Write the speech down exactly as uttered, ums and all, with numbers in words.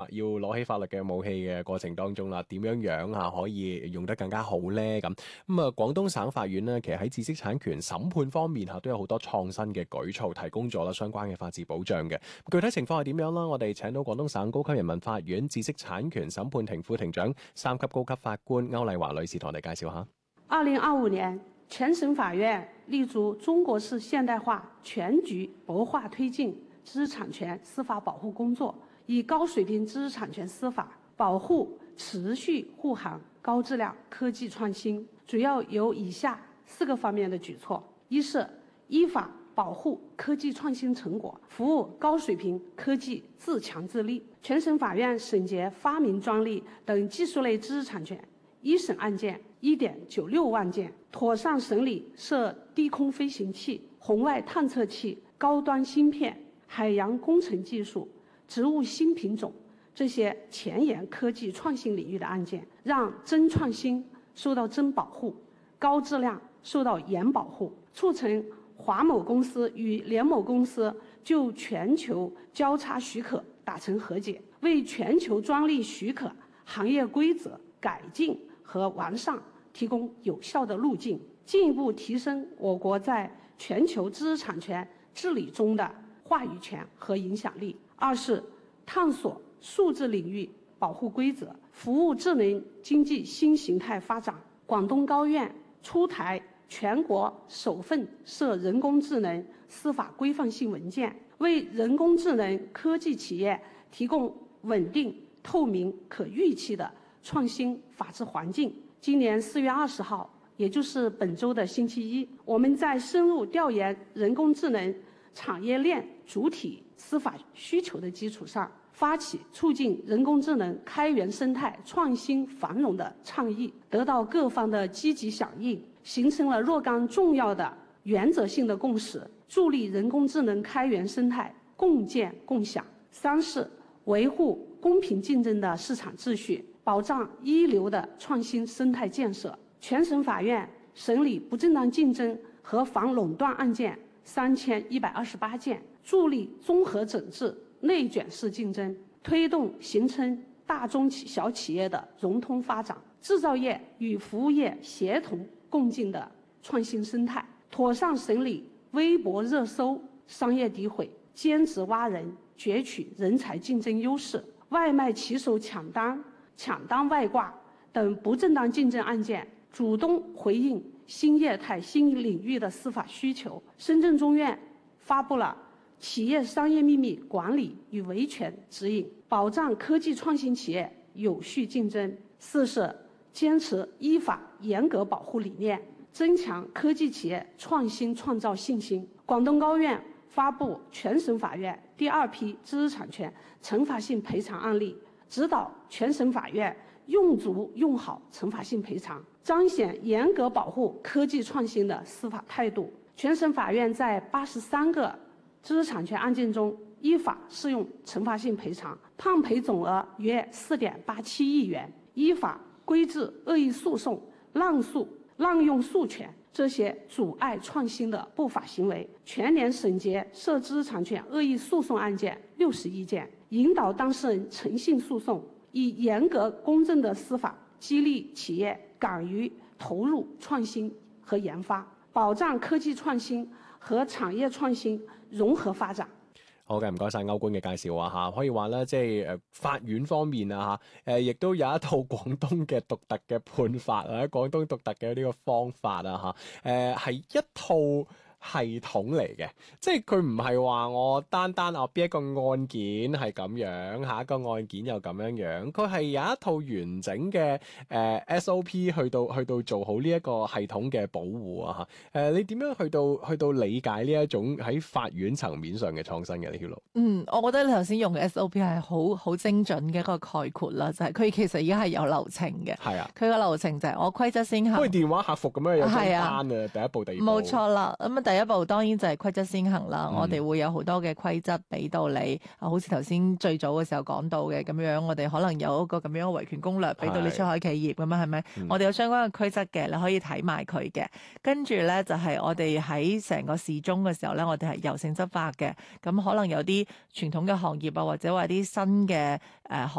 要攞起法律嘅武器嘅過程當中啦，點樣樣啊可以用得更加好咧？咁咁啊，廣東省法院呢，其實喺知識產權審判方面嚇都有好多創新嘅舉措，提供咗啦相關嘅法治保障嘅。具體情況係點樣啦？我哋請到廣東省高級人民法院知識產權審判庭副庭長、三級高級法官歐麗華女士同我哋介紹下。 二零二五年，全省法院立足中國式現代化全局博化推進知識產權司法保護工作，以高水平知識產權司法保護持續護航高質量科技創新，主要有以下四個方面的舉措：一是依法保護科技創新成果，服務高水平科技自強自立。全省法院審結發明專利等技術類知識產權一審案件一點九六萬件，妥善審理涉低空飛行器、紅外探測器、高端芯片、海洋工程技術、植物新品種這些前沿科技創新領域的案件，讓真創新受到真保護，高質量受到嚴保護，促成華某公司與聯某公司就全球交叉許可達成和解，為全球專利許可行業規則改進和完善提供有效的路徑，進一步提升我國在全球知識產權治理中的話語權和影響力。二是探索數字領域保護規則，服務智能經濟新形態發展。廣東高院出台全國首份涉人工智能司法規範性文件，為人工智能科技企業提供穩定、透明、可預期的創新法治環境。今年四月二十號，也就是本周的星期一，我們在深入調研人工智能產業鏈主體司法需求的基礎上，發起促進人工智能開源生態創新繁榮的倡議，得到各方的積極響應，形成了若干重要的原則性的共識，助力人工智能開源生態共建共享。三是維護公平競爭的市場秩序，保障一流的創新生態建設。全省法院審理不正當競爭和反壟斷案件三千一百二十八件，助力綜合整治內卷式競爭，推動形成大中小企業的融通發展，製造業與服務業協同共進的創新生態，妥善審理微博熱搜、商業詆毀、兼職挖人、攫取人才競爭優勢、外賣騎手搶單、搶單外掛等不正當競爭案件，主動回應新業態新領域的司法需求。深圳中院發布了企業商業秘密管理與維權指引，保障科技創新企業有序競爭。四是堅持依法嚴格保護理念，增強科技企業創新創造信心。廣東高院發布全省法院第二批知識產權懲罰性賠償案例，指導全省法院用足用好懲罰性賠償，彰顯嚴格保護科技創新的司法態度。全省法院在八十三個知識產權案件中依法適用懲罰性賠償，判賠總額約四點八七億元，依法規制惡意訴訟、濫訴、濫用訴權這些阻礙創新的不法行為，全年審結涉知識產權惡意訴訟案件六十一件，引導當事人誠信訴訟，以嚴格公正的司法激勵企業敢於投入創新和研發，保障科技創新和產業創新融合發展。 好嘅，唔該晒歐官嘅介紹啊嚇，可以話咧，即係誒法院方面啊嚇，誒亦都有一套廣東嘅獨特嘅判法或者廣東獨特嘅呢個方法啊嚇，誒係一套系統嚟嘅，即係佢唔係話我單單啊邊一個案件係咁樣，下一個案件又咁樣樣，佢係有一套完整嘅誒、呃、S O P 去到去到做好呢一個系統嘅保護啊嚇。誒、呃、你點樣去到去到理解呢一種喺法院層面上嘅創新嘅呢條路？ 嗯，我覺得你頭先用嘅 S O P 係好好精準嘅一個概括啦，就係、是、佢其實而家係有流程嘅。係啊，佢個流程就係我規則先行， 好似電話客服咁樣有張單啊， 啊第一步、第二步。 冇錯啦，咁啊第一步當然就係規則先行啦。嗯、我哋會有好多嘅規則俾到你，好似頭先最早嘅時候講到嘅咁樣，我哋可能有一個咁樣嘅維權攻略俾到你出海企業咁樣，係咪？嗯、我哋有相關嘅規則嘅，你可以睇埋佢嘅。跟住咧就係、是、我哋喺成個事中嘅時候咧，我哋係柔性執法嘅。咁可能有啲傳統嘅行業啊，或者話啲新嘅誒、呃、行